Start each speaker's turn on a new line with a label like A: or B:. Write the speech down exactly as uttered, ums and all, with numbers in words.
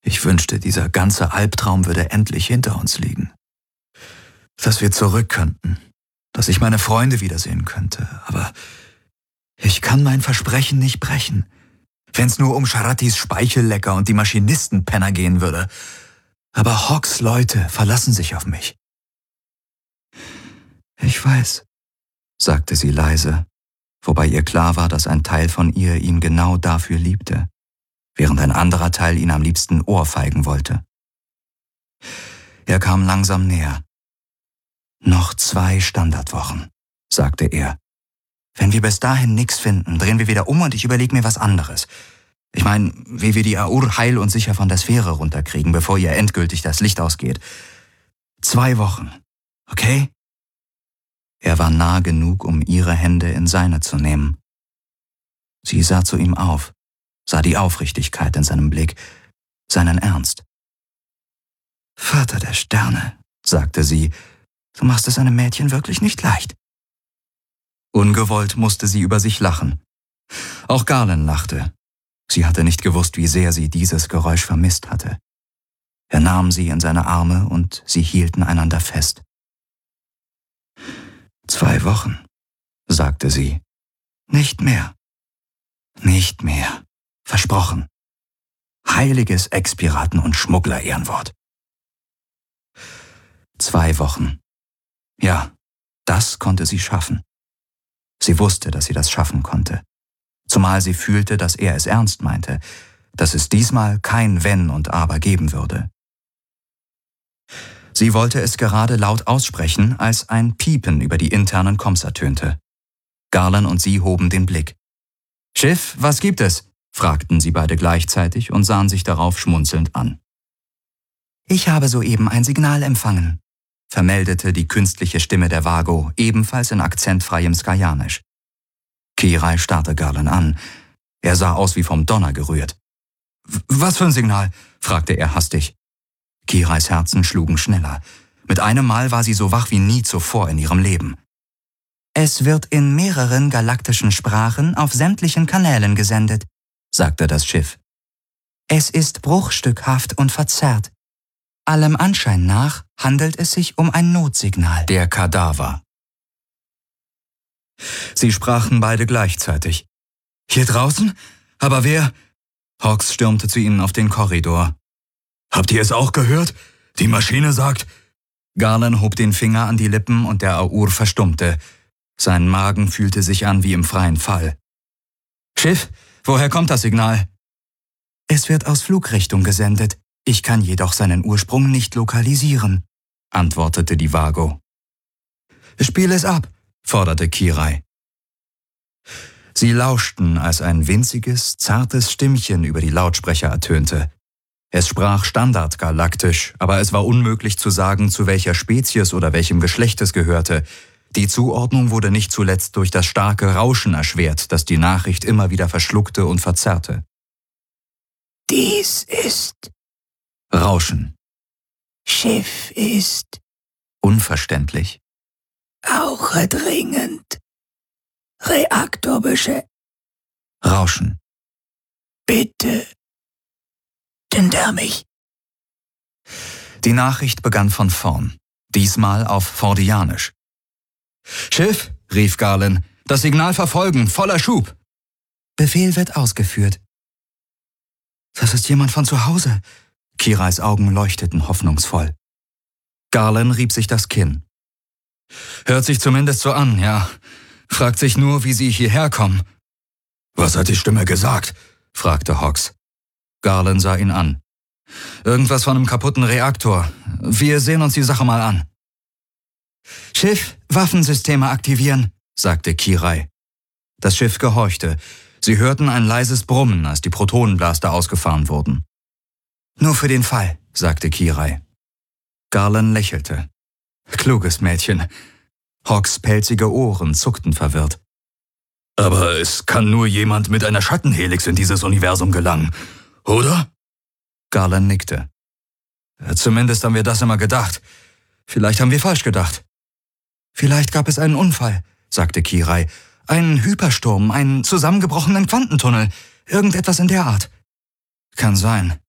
A: Ich wünschte, dieser ganze Albtraum würde endlich hinter uns liegen. Dass wir zurück könnten, dass ich meine Freunde wiedersehen könnte. Aber ich kann mein Versprechen nicht brechen. Wenn's nur um Sharatis Speichellecker und die Maschinistenpenner gehen würde. Aber Hawks Leute verlassen sich auf mich. Ich weiß, sagte sie leise, wobei ihr klar war, dass ein Teil von ihr ihn genau dafür liebte, während ein anderer Teil ihn am liebsten ohrfeigen wollte. Er kam langsam näher. Noch zwei Standardwochen, sagte er. Wenn wir bis dahin nix finden, drehen wir wieder um und ich überlege mir was anderes. Ich meine, wie wir die Aur heil und sicher von der Sphäre runterkriegen, bevor ihr endgültig das Licht ausgeht. Zwei Wochen, okay? Er war nah genug, um ihre Hände in seine zu nehmen. Sie sah zu ihm auf, sah die Aufrichtigkeit in seinem Blick, seinen Ernst. »Vater der Sterne«, sagte sie, »du machst es einem Mädchen wirklich nicht leicht.« Ungewollt musste sie über sich lachen. Auch Garland lachte. Sie hatte nicht gewusst, wie sehr sie dieses Geräusch vermisst hatte. Er nahm sie in seine Arme und sie hielten einander fest. »Zwei Wochen«, sagte sie. »Nicht mehr. Nicht mehr. Versprochen. Heiliges Ex-Piraten- und Schmuggler-Ehrenwort.« Zwei Wochen. Ja, das konnte sie schaffen. Sie wusste, dass sie das schaffen konnte. Zumal sie fühlte, dass er es ernst meinte, dass es diesmal kein Wenn und Aber geben würde. Sie wollte es gerade laut aussprechen, als ein Piepen über die internen Comms ertönte. Garland und sie hoben den Blick. »Schiff, was gibt es?« fragten sie beide gleichzeitig und sahen sich darauf schmunzelnd an. »Ich habe soeben ein Signal empfangen«, vermeldete die künstliche Stimme der Vago, ebenfalls in akzentfreiem Skajanisch. Kirai starrte Garland an. Er sah aus wie vom Donner gerührt. »Was für ein Signal?« fragte er hastig. Kirais Herzen schlugen schneller. Mit einem Mal war sie so wach wie nie zuvor in ihrem Leben. »Es wird in mehreren galaktischen Sprachen auf sämtlichen Kanälen gesendet«, sagte das Schiff. »Es ist bruchstückhaft und verzerrt. Allem Anschein nach handelt es sich um ein Notsignal.« Der Kadaver. Sie sprachen beide gleichzeitig. »Hier draußen? Aber wer?« Hawks stürmte zu ihnen auf den Korridor. »Habt ihr es auch gehört? Die Maschine sagt...« Garland hob den Finger an die Lippen und der Aur verstummte. Sein Magen fühlte sich an wie im freien Fall. »Schiff, woher kommt das Signal?« »Es wird aus Flugrichtung gesendet. Ich kann jedoch seinen Ursprung nicht lokalisieren«, antwortete die Vago. »Spiel es ab«, forderte Kirai. Sie lauschten, als ein winziges, zartes Stimmchen über die Lautsprecher ertönte. Es sprach standardgalaktisch, aber es war unmöglich zu sagen, zu welcher Spezies oder welchem Geschlecht es gehörte. Die Zuordnung wurde nicht zuletzt durch das starke Rauschen erschwert, das die Nachricht immer wieder verschluckte und verzerrte.
B: »Dies ist...«
A: Rauschen.
B: »Schiff ist...«
A: Unverständlich.
B: »Brauche dringend... Reaktor beschä...
A: Rauschen.
B: Bitte... hinter mich.«
A: Die Nachricht begann von vorn, diesmal auf Fordianisch. »Schiff«, rief Garland, »das Signal verfolgen, voller Schub!« »Befehl wird ausgeführt.« »Das ist jemand von zu Hause.« Kirais Augen leuchteten hoffnungsvoll. Garland rieb sich das Kinn. »Hört sich zumindest so an, ja. Fragt sich nur, wie Sie hierher kommen.« »Was hat die Stimme gesagt?« fragte Hawks. Garland sah ihn an. »Irgendwas von einem kaputten Reaktor. Wir sehen uns die Sache mal an.« »Schiff, Waffensysteme aktivieren«, sagte Kirai. Das Schiff gehorchte. Sie hörten ein leises Brummen, als die Protonenblaster ausgefahren wurden. »Nur für den Fall«, sagte Kirai. Garland lächelte. »Kluges Mädchen.« Hawks pelzige Ohren zuckten verwirrt. »Aber es kann nur jemand mit einer Schattenhelix in dieses Universum gelangen, oder?« Garland nickte. »Zumindest haben wir das immer gedacht. Vielleicht haben wir falsch gedacht.« »Vielleicht gab es einen Unfall«, sagte Kirai. »Einen Hypersturm, einen zusammengebrochenen Quantentunnel, irgendetwas in der Art.« »Kann sein«,